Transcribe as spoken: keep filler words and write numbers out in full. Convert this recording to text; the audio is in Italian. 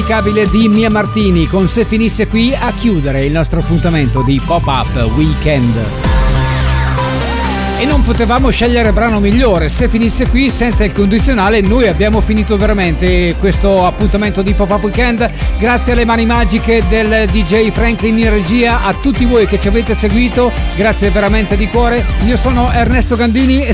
indimenticabile di Mia Martini con Se finisse qui a chiudere il nostro appuntamento di Pop-Up Weekend. E non potevamo scegliere brano migliore. Se finisse qui, senza il condizionale, noi abbiamo finito veramente questo appuntamento di Pop-Up Weekend. Grazie alle mani magiche del D J Franklin in regia, a tutti voi che ci avete seguito, grazie veramente di cuore. Io sono Ernesto Gandini e